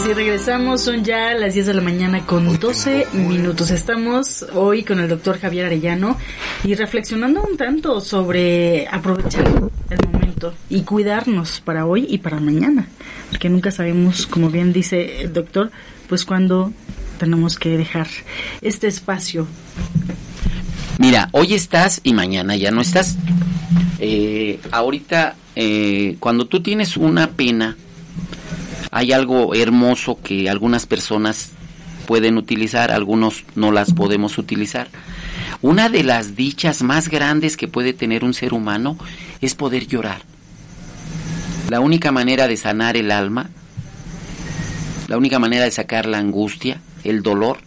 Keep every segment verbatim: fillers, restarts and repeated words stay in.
y regresamos, son ya las diez de la mañana con doce minutos. Estamos hoy con el doctor Javier Arellano y reflexionando un tanto sobre aprovechar el momento y cuidarnos para hoy y para mañana, porque nunca sabemos, como bien dice el doctor, pues cuándo tenemos que dejar este espacio. Mira, hoy estás y mañana ya no estás. Eh, ahorita, eh, cuando tú tienes una pena, hay algo hermoso que algunas personas pueden utilizar, algunos no las podemos utilizar. Una de las dichas más grandes que puede tener un ser humano es poder llorar. La única manera de sanar el alma, la única manera de sacar la angustia, el dolor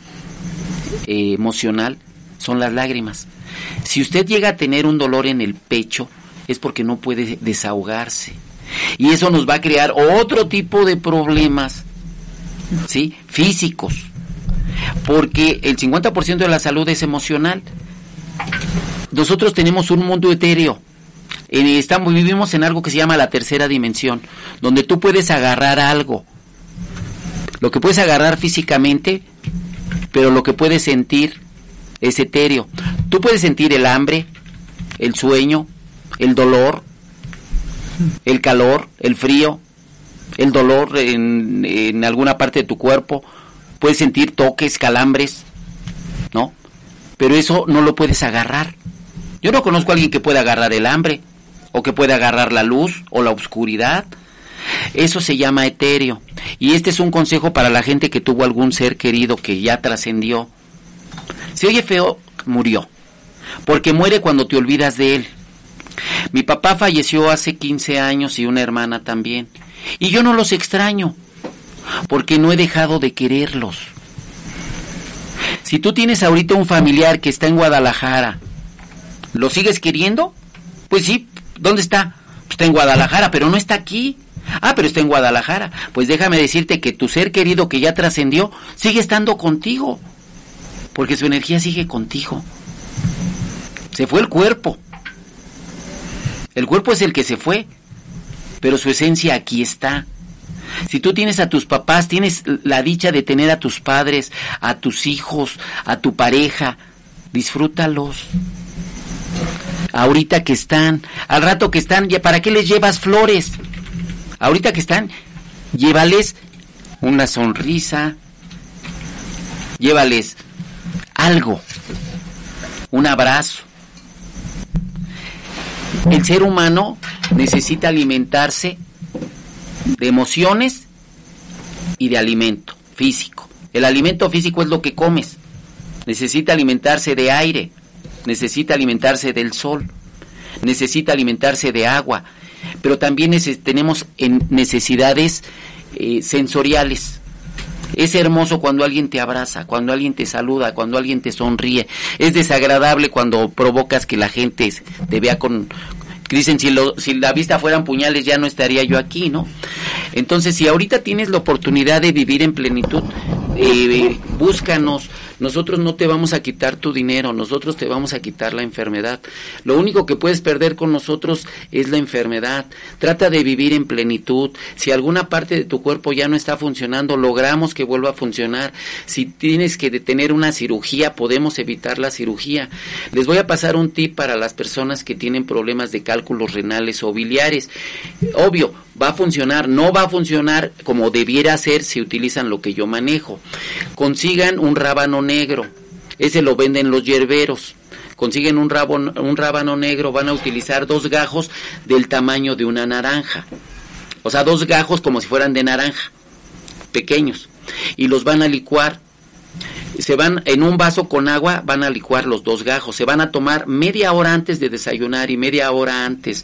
eh, emocional, son las lágrimas. Si usted llega a tener un dolor en el pecho, es porque no puede desahogarse. Y eso nos va a crear otro tipo de problemas, ¿sí? Físicos. Porque el cincuenta por ciento de la salud es emocional. Nosotros tenemos un mundo etéreo. Eh, estamos, vivimos en algo que se llama la tercera dimensión, donde tú puedes agarrar algo. Lo que puedes agarrar físicamente, pero lo que puedes sentir es etéreo. Tú puedes sentir el hambre, el sueño, el dolor, el calor, el frío, el dolor en, en alguna parte de tu cuerpo. Puedes sentir toques, calambres, ¿no? Pero eso no lo puedes agarrar. Yo no conozco a alguien que pueda agarrar el hambre, o que pueda agarrar la luz, o la oscuridad. Eso se llama etéreo. Y este es un consejo para la gente que tuvo algún ser querido que ya trascendió. Si oye feo, murió. Porque muere cuando te olvidas de él. Mi papá falleció hace quince años y una hermana también. Y yo no los extraño, porque no he dejado de quererlos. Si tú tienes ahorita un familiar que está en Guadalajara, ¿lo sigues queriendo? Pues sí, ¿dónde está? Pues está en Guadalajara, pero no está aquí. Ah, pero está en Guadalajara. Pues déjame decirte que tu ser querido que ya trascendió sigue estando contigo, porque su energía sigue contigo. Se fue el cuerpo. El cuerpo es el que se fue, pero su esencia aquí está. Si tú tienes a tus papás, tienes la dicha de tener a tus padres, a tus hijos, a tu pareja, disfrútalos. Ahorita que están, al rato que están, ¿para qué les llevas flores? Ahorita que están, llévales una sonrisa, llévales algo, un abrazo. El ser humano necesita alimentarse de emociones y de alimento físico. El alimento físico es lo que comes. Necesita alimentarse de aire, necesita alimentarse del sol, necesita alimentarse de agua, pero también neces- tenemos en necesidades eh, sensoriales. Es hermoso cuando alguien te abraza, cuando alguien te saluda, cuando alguien te sonríe. Es desagradable cuando provocas que la gente te vea con... Dicen, si, lo, si la vista fueran puñales ya no estaría yo aquí, ¿no? Entonces, si ahorita tienes la oportunidad de vivir en plenitud, eh, búscanos. Nosotros no te vamos a quitar tu dinero, nosotros te vamos a quitar la enfermedad. Lo único que puedes perder con nosotros es la enfermedad. Trata de vivir en plenitud. Si alguna parte de tu cuerpo ya no está funcionando, logramos que vuelva a funcionar. Si tienes que tener una cirugía, podemos evitar la cirugía. Les voy a pasar un tip para las personas que tienen problemas de cálculos renales o biliares. Obvio, va a funcionar, no va a funcionar como debiera ser si utilizan lo que yo manejo. Consigan un rábano negro, ese lo venden los hierberos. Consiguen un, rabo, un rábano negro, van a utilizar dos gajos del tamaño de una naranja, o sea, dos gajos como si fueran de naranja, pequeños, y los van a licuar. Se van en un vaso con agua, van a licuar los dos gajos, se van a tomar media hora antes de desayunar y media hora antes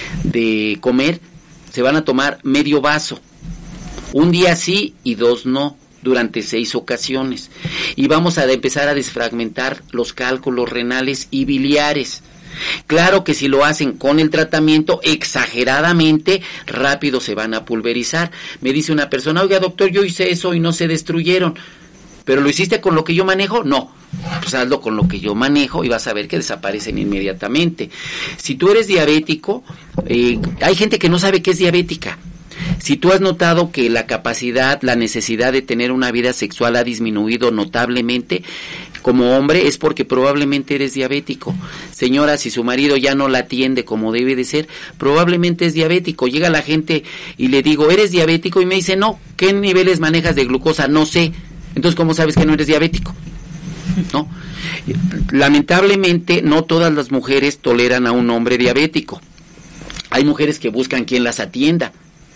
de comer, se van a tomar medio vaso, un día sí y dos no, durante seis ocasiones, y vamos a empezar a desfragmentar los cálculos renales y biliares. Claro que si lo hacen con el tratamiento exageradamente rápido se van a pulverizar. Me dice una persona, oiga doctor, yo hice eso y no se destruyeron, pero ¿lo hiciste con lo que yo manejo? No, pues hazlo con lo que yo manejo y vas a ver que desaparecen inmediatamente. Si tú eres diabético, eh, hay gente que no sabe que es diabética. Si tú has notado que la capacidad, la necesidad de tener una vida sexual ha disminuido notablemente como hombre, es porque probablemente eres diabético. Señora, si su marido ya no la atiende como debe de ser, probablemente es diabético. Llega la gente y le digo, ¿eres diabético? Y me dice, no. ¿Qué niveles manejas de glucosa? No sé. Entonces, ¿cómo sabes que no eres diabético? ¿No? Lamentablemente, no todas las mujeres toleran a un hombre diabético. Hay mujeres que buscan quien las atienda.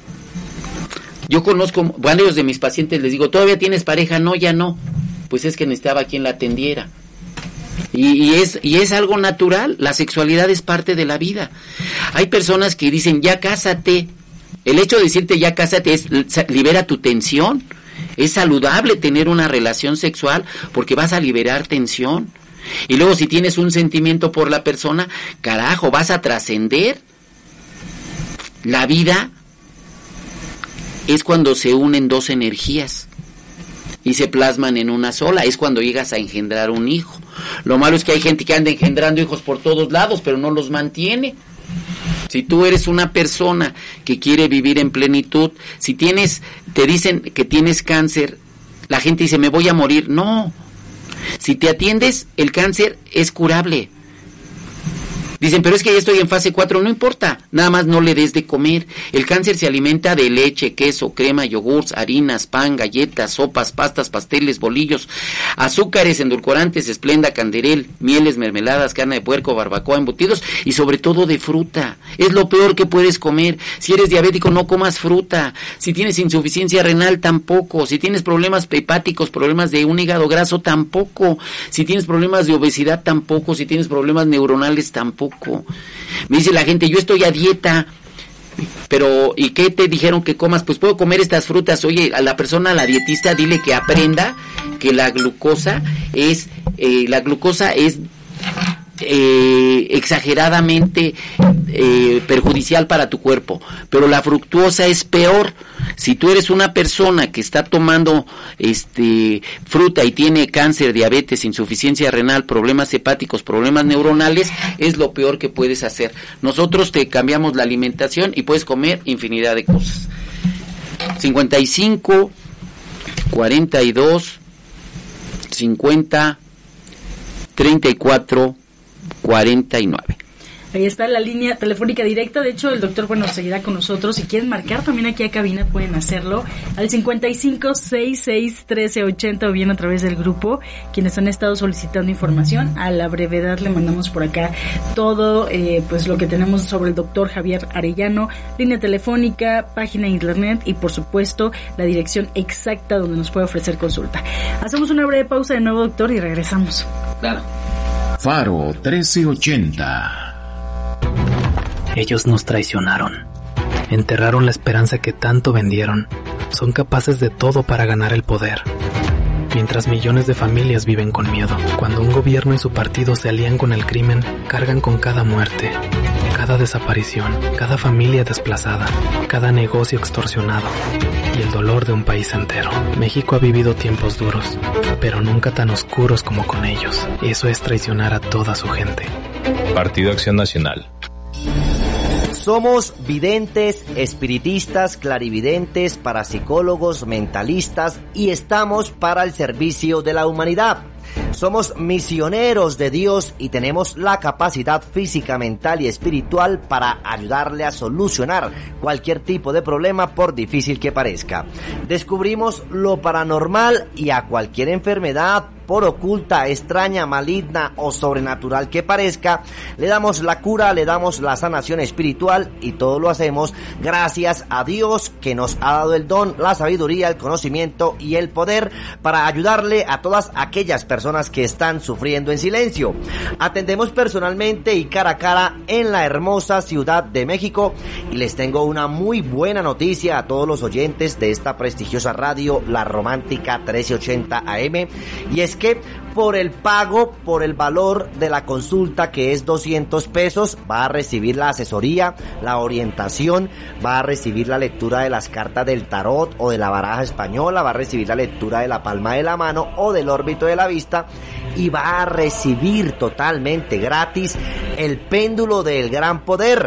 Yo conozco varios de mis pacientes, les digo, ¿todavía tienes pareja? No, ya no. Pues es que necesitaba quien la atendiera. Y, y es y es algo natural, la sexualidad es parte de la vida. Hay personas que dicen, ya cásate. El hecho de decirte ya cásate es libera tu tensión. Es saludable tener una relación sexual porque vas a liberar tensión. Y luego si tienes un sentimiento por la persona, carajo, vas a trascender. La vida es cuando se unen dos energías y se plasman en una sola, es cuando llegas a engendrar un hijo. Lo malo es que hay gente que anda engendrando hijos por todos lados, pero no los mantiene. Si tú eres una persona que quiere vivir en plenitud, si tienes, te dicen que tienes cáncer, la gente dice, me voy a morir. No, si te atiendes, el cáncer es curable. Dicen, pero es que ya estoy en fase cuatro, no importa, nada más no le des de comer. El cáncer se alimenta de leche, queso, crema, yogurts, harinas, pan, galletas, sopas, pastas, pasteles, bolillos, azúcares, endulcorantes, esplenda, canderel, mieles, mermeladas, carne de puerco, barbacoa, embutidos y sobre todo de fruta. Es lo peor que puedes comer. Si eres diabético, no comas fruta. Si tienes insuficiencia renal, tampoco. Si tienes problemas hepáticos, problemas de un hígado graso, tampoco. Si tienes problemas de obesidad, tampoco. Si tienes problemas neuronales, tampoco. Me dice la gente, yo estoy a dieta, pero ¿y qué te dijeron que comas? Pues puedo comer estas frutas. Oye, a la persona, a la dietista, dile que aprenda que la glucosa es, eh, la glucosa es eh, exageradamente eh, perjudicial para tu cuerpo, pero la fructuosa es peor. Si tú eres una persona que está tomando este fruta y tiene cáncer, diabetes, insuficiencia renal, problemas hepáticos, problemas neuronales, es lo peor que puedes hacer. Nosotros te cambiamos la alimentación y puedes comer infinidad de cosas. cincuenta y cinco, cuarenta y dos, cincuenta, treinta y cuatro, cuarenta y nueve. Ahí está la línea telefónica directa. De hecho, el doctor, bueno, seguirá con nosotros. Si quieren marcar también aquí a cabina, pueden hacerlo al cincuenta y cinco, sesenta y seis, trece ochenta o bien a través del grupo. Quienes han estado solicitando información, a la brevedad le mandamos por acá todo eh, pues lo que tenemos sobre el doctor Javier Arellano, línea telefónica, página de internet y por supuesto la dirección exacta donde nos puede ofrecer consulta. Hacemos una breve pausa de nuevo, doctor, y regresamos. Claro. Faro trece ochenta. Ellos nos traicionaron, enterraron la esperanza que tanto vendieron, son capaces de todo para ganar el poder. Mientras millones de familias viven con miedo, cuando un gobierno y su partido se alían con el crimen, cargan con cada muerte, cada desaparición, cada familia desplazada, cada negocio extorsionado y el dolor de un país entero. México ha vivido tiempos duros, pero nunca tan oscuros como con ellos. Eso es traicionar a toda su gente. Partido Acción Nacional. Somos videntes, espiritistas, clarividentes, parapsicólogos, mentalistas y estamos para el servicio de la humanidad. Somos misioneros de Dios y tenemos la capacidad física, mental y espiritual para ayudarle a solucionar cualquier tipo de problema, por difícil que parezca. Descubrimos lo paranormal y a cualquier enfermedad, por oculta, extraña, maligna o sobrenatural que parezca, le damos la cura, le damos la sanación espiritual y todo lo hacemos gracias a Dios que nos ha dado el don, la sabiduría, el conocimiento y el poder para ayudarle a todas aquellas personas que están sufriendo en silencio. Atendemos personalmente y cara a cara en la hermosa Ciudad de México y les tengo una muy buena noticia a todos los oyentes de esta prestigiosa radio, La Romántica trece ochenta A M, y es que por el pago, por el valor de la consulta, que es doscientos pesos, va a recibir la asesoría, la orientación, va a recibir la lectura de las cartas del tarot o de la baraja española, va a recibir la lectura de la palma de la mano o del órbito de la vista y va a recibir totalmente gratis el péndulo del gran poder.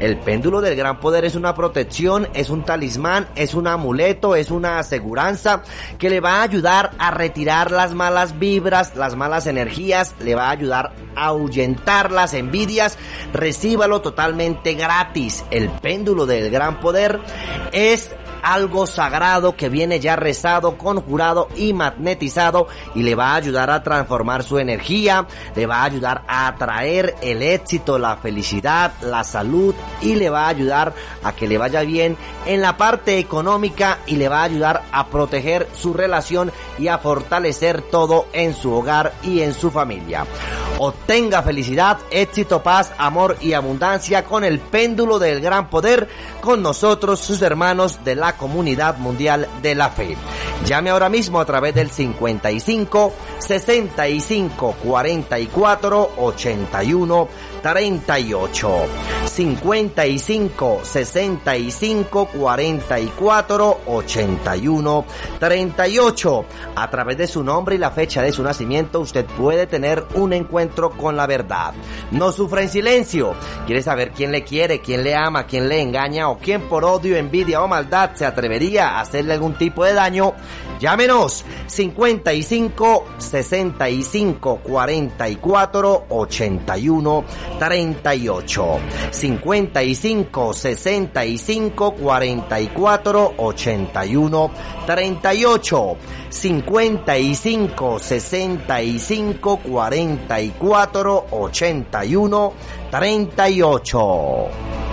El péndulo del gran poder es una protección, es un talismán, es un amuleto, es una aseguranza que le va a ayudar a retirar las malas vibras, las malas energías, le va a ayudar a ahuyentar las envidias. Recíbalo totalmente gratis. El péndulo del gran poder es algo sagrado que viene ya rezado, conjurado y magnetizado, y le va a ayudar a transformar su energía, le va a ayudar a atraer el éxito, la felicidad, la salud, y le va a ayudar a que le vaya bien en la parte económica, y le va a ayudar a proteger su relación y a fortalecer todo en su hogar y en su familia. Obtenga felicidad, éxito, paz, amor y abundancia con el péndulo del gran poder, con nosotros, sus hermanos de la Comunidad Mundial de la Fe. Llame ahora mismo a través del cincuenta y cinco, sesenta y cinco, cuarenta y cuatro, ochenta y uno, treinta y ocho. cincuenta y cinco, sesenta y cinco, cuarenta y cuatro, ochenta y uno, treinta y ocho. A través de su nombre y la fecha de su nacimiento, usted puede tener un encuentro con la verdad. No sufra en silencio. ¿Quiere saber quién le quiere, quién le ama, quién le engaña o quién por odio, envidia o maldad se atrevería a hacerle algún tipo de daño? Llámenos cincuenta y cinco, sesenta y cinco, cuarenta y cuatro, ochenta y uno, treinta y ocho. cincuenta y cinco, sesenta y cinco, cuarenta y cuatro, ochenta y uno, treinta y ocho. cincuenta y cinco, sesenta y cinco, cuarenta y cuatro, ochenta y uno, treinta y ocho.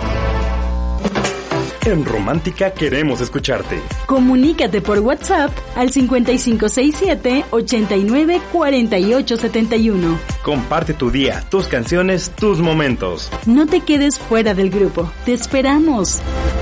En Romántica queremos escucharte. Comunícate por WhatsApp al cincuenta y cinco sesenta y siete, ochenta y nueve, cuarenta y ocho setenta y uno. Comparte tu día, tus canciones, tus momentos. No te quedes fuera del grupo. Te esperamos.